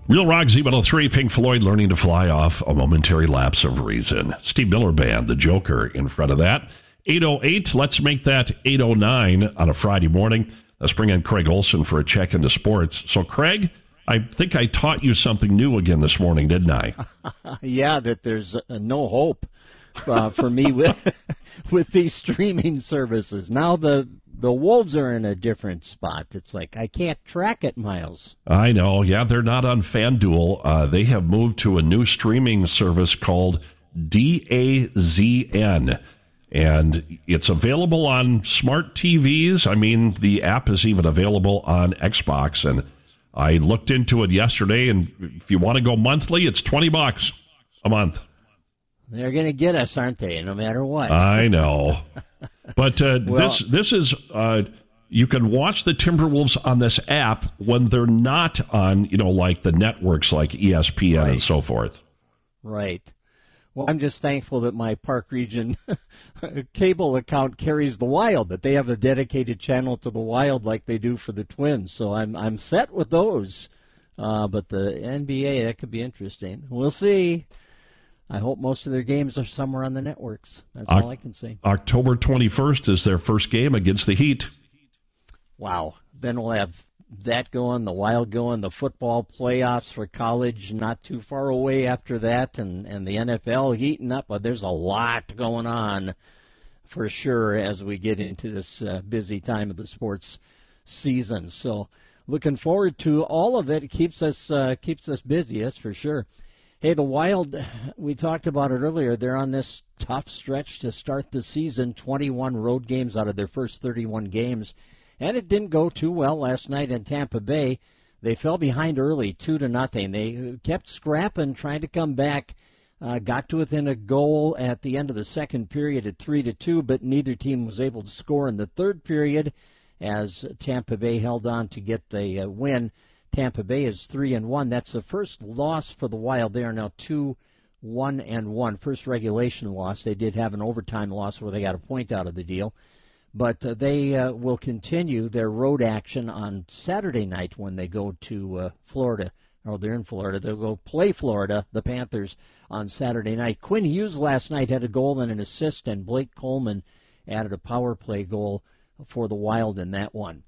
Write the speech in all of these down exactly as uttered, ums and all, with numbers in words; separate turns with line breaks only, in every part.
Real Rock Z one oh three, Pink Floyd, Learning to Fly Off a Momentary Lapse of Reason. Steve Miller Band, The Joker, in front of that. eight oh eight, let's make that eight oh nine on a Friday morning. Let's bring in Craig Olson for a check into sports. So, Craig, I think I taught you something new again this morning, didn't I?
Yeah, that there's uh, no hope uh, for me with with these streaming services. Now the the Wolves are in a different spot. It's like I can't track it, Miles.
I know. Yeah, they're not on FanDuel. Uh, they have moved to a new streaming service called D A Z N. And it's available on smart T Vs. I mean, the app is even available on Xbox. And I looked into it yesterday, and if you want to go monthly, it's twenty bucks a month.
They're going to get us, aren't they, no matter what?
I know. But uh,
well,
this this is, uh, you can watch the Timberwolves on this app when they're not on, you know, like the networks like E S P N right. and so forth.
Right. Well, I'm just thankful that my Park Region cable account carries the Wild, that they have a dedicated channel to the Wild like they do for the Twins. So I'm I'm set with those. Uh, but the N B A, that could be interesting. We'll see. I hope most of their games are somewhere on the networks. That's o- all I can say.
October twenty-first is their first game against the Heat.
Wow. Then we'll have that going, the Wild going, the football playoffs for college not too far away after that, and, and the N F L heating up. But there's a lot going on for sure as we get into this uh, busy time of the sports season. So looking forward to all of it. It keeps us, uh, keeps us busy, that's for sure. Hey, the Wild, we talked about it earlier. They're on this tough stretch to start the season, twenty-one road games out of their first thirty-one games. And it didn't go too well last night in Tampa Bay. They fell behind early, two to nothing. They kept scrapping, trying to come back. Uh, got to within a goal at the end of the second period at three to two, but neither team was able to score in the third period as Tampa Bay held on to get the uh, win. Tampa Bay is three and one. That's the first loss for the Wild. They are now two, one and one. First regulation loss. They did have an overtime loss where they got a point out of the deal. But uh, they uh, will continue their road action on Saturday night when they go to uh, Florida. Oh, they're in Florida. They'll go play Florida, the Panthers, on Saturday night. Quinn Hughes last night had a goal and an assist, and Blake Coleman added a power play goal for the Wild in that one.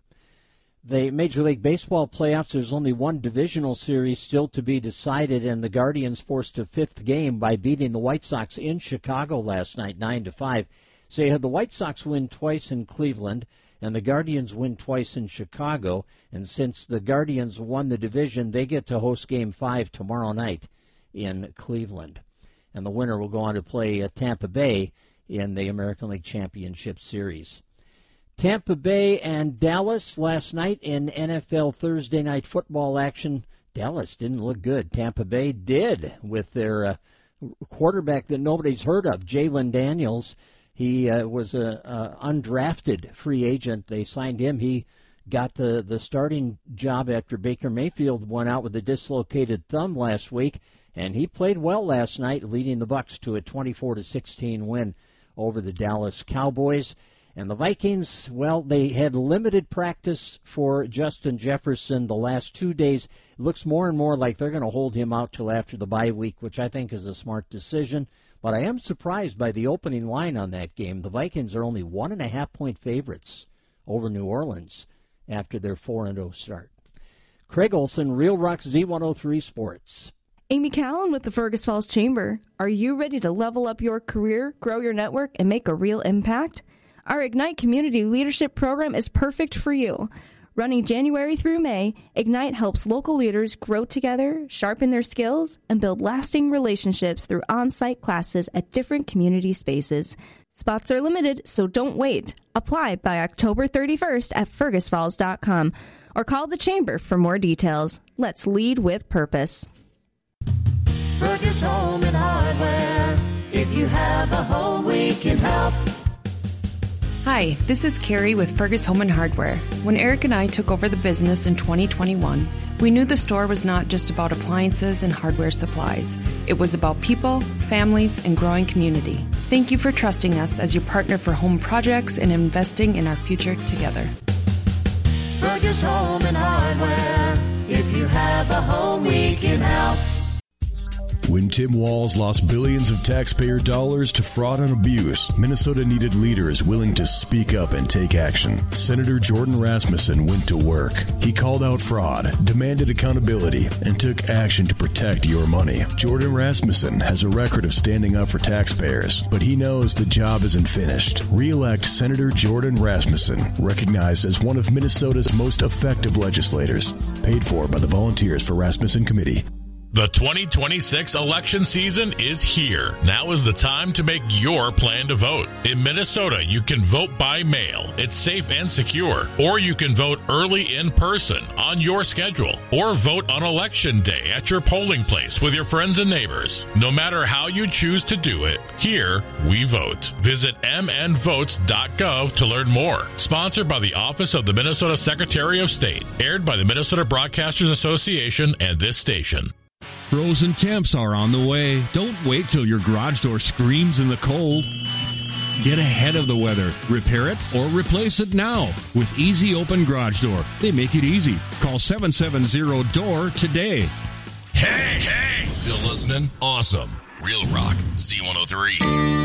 The Major League Baseball playoffs, there's only one divisional series still to be decided, and the Guardians forced a fifth game by beating the White Sox in Chicago last night, nine to five. So you had the White Sox win twice in Cleveland, and the Guardians win twice in Chicago. And since the Guardians won the division, they get to host Game five tomorrow night in Cleveland. And the winner will go on to play uh, Tampa Bay in the American League Championship Series. Tampa Bay and Dallas last night in N F L Thursday night football action. Dallas didn't look good. Tampa Bay did with their uh, quarterback that nobody's heard of, Jalen Daniels. He uh, was an undrafted free agent. They signed him. He got the, the starting job after Baker Mayfield went out with a dislocated thumb last week, and he played well last night, leading the Bucs to a twenty-four to sixteen win over the Dallas Cowboys. And the Vikings, well, they had limited practice for Justin Jefferson the last two days. It looks more and more like they're going to hold him out till after the bye week, which I think is a smart decision. But I am surprised by the opening line on that game. The Vikings are only one and a half point favorites over New Orleans after their four and oh start. Craig Olson, Real Rock Z one oh three Sports.
Amy Callan with the Fergus Falls Chamber. Are you ready to level up your career, grow your network, and make a real impact? Our Ignite Community Leadership Program is perfect for you. Running January through May, Ignite helps local leaders grow together, sharpen their skills, and build lasting relationships through on-site classes at different community spaces. Spots are limited, so don't wait. Apply by October thirty-first at fergus falls dot com or call the Chamber for more details. Let's lead with purpose.
Fergus Home and Hardware. If you have a home, we can help.
Hi, this is Carrie with Fergus Home and Hardware. When Eric and I took over the business in twenty twenty-one, we knew the store was not just about appliances and hardware supplies. It was about people, families, and growing community. Thank you for trusting us as your partner for home projects and investing in our future together.
Fergus Home and Hardware. If you have a home, we can
When Tim Walz lost billions of taxpayer dollars to fraud and abuse, Minnesota needed leaders willing to speak up and take action. Senator Jordan Rasmussen went to work. He called out fraud, demanded accountability, and took action to protect your money. Jordan Rasmussen has a record of standing up for taxpayers, but he knows the job isn't finished. Re-elect Senator Jordan Rasmussen, recognized as one of Minnesota's most effective legislators. Paid for by the Volunteers for Rasmussen Committee.
The twenty twenty-six election season is here. Now is the time to make your plan to vote. In Minnesota, you can vote by mail. It's safe and secure. Or you can vote early in person on your schedule. Or vote on election day at your polling place with your friends and neighbors. No matter how you choose to do it, here we vote. Visit m n votes dot gov to learn more. Sponsored by the Office of the Minnesota Secretary of State. Aired by the Minnesota Broadcasters Association and this station.
Frozen temps are on the way. Don't wait till your garage door screams in the cold. Get ahead of the weather. Repair it or replace it now with Easy Open Garage Door. They make it easy. Call seven seven zero D O O R today.
Hey, hey! Still listening? Awesome. Real Rock, Z one oh three.